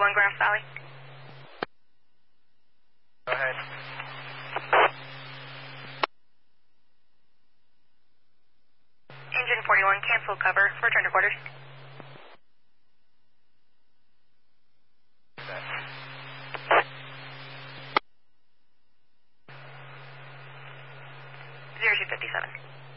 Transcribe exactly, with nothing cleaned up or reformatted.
forty-one Grass Valley. Go ahead. Engine forty-one, cancel cover. Return to quarters. zero two fifty-seven.